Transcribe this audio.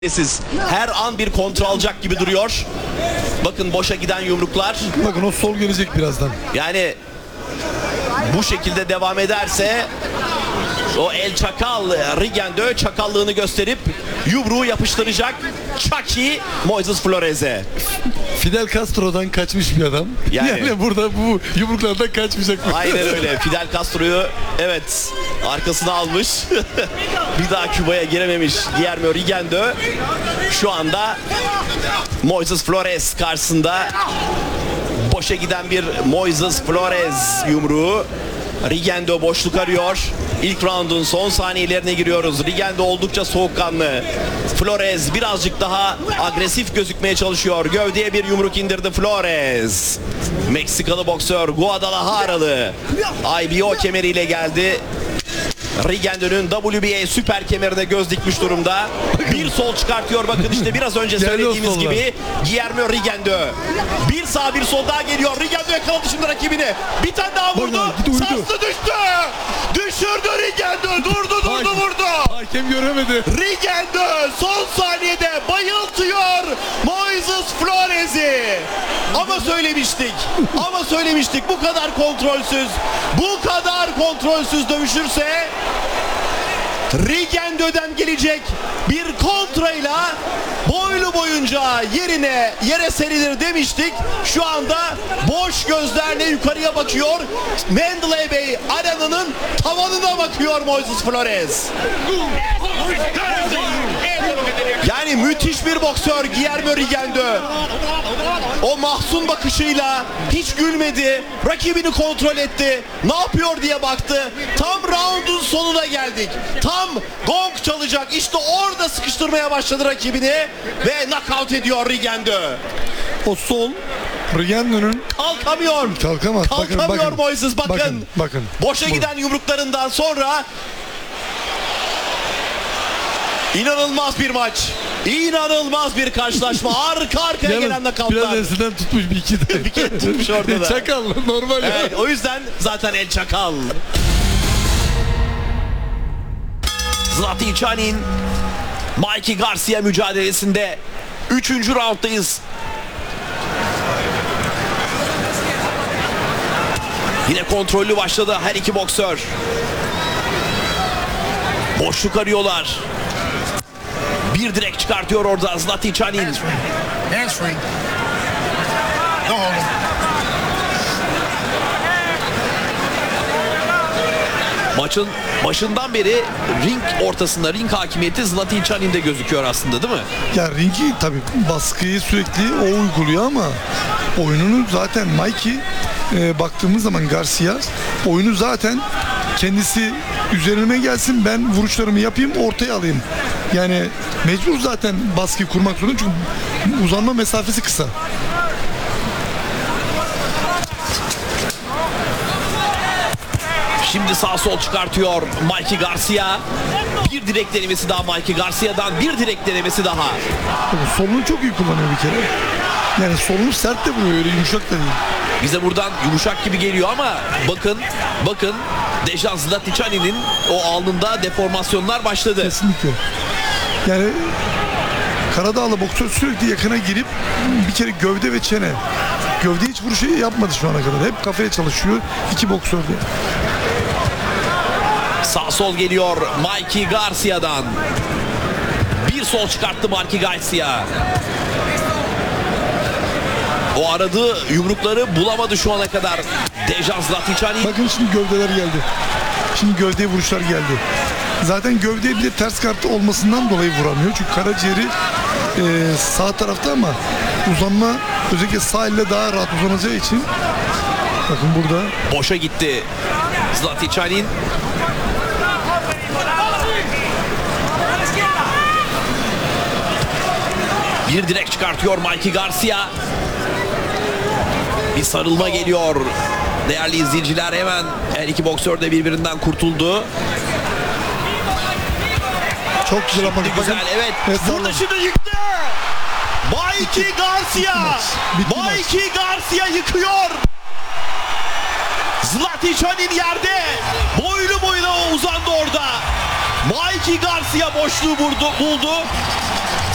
Her an bir kontra alacak gibi duruyor. Bakın boşa giden yumruklar. Bakın o sol gelecek birazdan. Yani bu şekilde devam ederse o El Çakal Rigendeaux çakallığını gösterip yumruğu yapıştıracak Chucky Moises Flores'e. Fidel Castro'dan kaçmış bir adam. Yani burada bu yumruklardan kaçmayacak. Aynen öyle. Fidel Castro'yu evet arkasına almış. Bir daha Küba'ya girememiş Guillermo Rigendeaux. Şu anda Moises Flores karşısında. Boşa giden bir Moises Flores yumruğu. Rigendeaux boşluk arıyor. İlk roundun son saniyelerine giriyoruz. Rigendeaux oldukça soğukkanlı. Flores birazcık daha agresif gözükmeye çalışıyor. Gövdeye bir yumruk indirdi Flores. Meksikalı boksör Guadalajaralı IBO kemeriyle geldi. Rigendeaux'un WBA süper kemerine göz dikmiş durumda. Bir sol çıkartıyor, bakın işte biraz önce söylediğimiz gibi Guillermo Rigendeaux. Bir sağ bir sol daha geliyor. Rigendeaux yakaladı şimdi rakibini. Bir tane daha vurdu. Sarslı düştü. Düşürdü Rigendeaux. Durdu vurdu. Hakem göremedi. Rigendeaux son saniyede bayıltıyor Moises Flores'i. Ama söylemiştik bu kadar kontrolsüz dövüşürse Rigendeaux'dan gelecek bir kontrayla boylu boyunca yere serilir demiştik. Şu anda boş gözlerle yukarıya bakıyor. Mandalay Bay Arena'nın tavanına bakıyor Moises Flores. Yani müthiş bir boksör Guillermo Rigendeaux. O mahzun bakışıyla hiç gülmedi. Rakibini kontrol etti. Ne yapıyor diye baktı. Tam roundun sonuna geldik. Tam gong çalacak. İşte orada sıkıştırmaya başladı rakibini ve knockout ediyor Rigendeaux. O sol Rigendeaux'un Kalkamaz. Bakın. Moises bakın. Boşa giden yumruklarından sonra İnanılmaz bir maç. İnanılmaz bir karşılaşma. Arka arkaya gelen knockoutlar. Biraz enseden tutmuş bir iki de. Bir kere tutmuş orada da. Çakal normal. Evet, o yüzden zaten El Çakal. Zlatan Čanin Mikey Garcia mücadelesinde 3. rounddayız. Yine kontrollü başladı her iki boksör. Boşluk arıyorlar. Bir direk çıkartıyor orada Zlatan Čanin. Hamstring. Go home. Maçın başından beri ring ortasında, ring hakimiyeti Zlatan Čanin'de gözüküyor aslında, değil mi? Ya ringi tabii baskıyı sürekli o uyguluyor ama oyununu zaten Mikey baktığımız zaman Garcia oyunu zaten kendisi üzerime gelsin, ben vuruşlarımı yapayım, ortaya alayım. Yani mecbur zaten baskıyı kurmak zorunda çünkü uzanma mesafesi kısa. Şimdi sağ sol çıkartıyor Mikey Garcia. Bir direk denemesi daha Mikey Garcia'dan, bir direk denemesi daha. Solunu çok iyi kullanıyor bir kere. Yani solunu sert de vuruyor, öyle yumuşak da değil. Bize buradan yumuşak gibi geliyor ama bakın Dejan Zlatan Čanin'in o alnında deformasyonlar başladı. Kesinlikle. Yani Karadağlı boksör sürekli yakına girip bir kere gövde ve çene. Gövde hiç vuruşu yapmadı şu ana kadar. Hep kafaya çalışıyor iki boksör de. Sağ sol geliyor Mikey Garcia'dan. Bir sol çıkarttı Mikey Garcia. O aradığı yumrukları bulamadı şu ana kadar Dejan Zlatan Čanin. Bakın şimdi gövdeler geldi. Şimdi gövdeye vuruşlar geldi. Zaten gövdeye bir de ters kartı olmasından dolayı vuramıyor. Çünkü karaciğeri sağ tarafta ama uzanma özellikle sağ elle daha rahat uzanacağı için. Bakın burada. Boşa gitti Zlatan Čanin. Bir direk çıkartıyor Mikey Garcia. Bir sarılma geliyor. Değerli izleyiciler, hemen her iki boksör de birbirinden kurtuldu. Çok güzel ama güzel, evet. Burada şimdi yıktı. Mikey Garcia. Mikey Garcia yıkıyor. Zlatan Čanin yerde. Boylu boyuna uzandı orada. Mikey Garcia boşluğu buldu.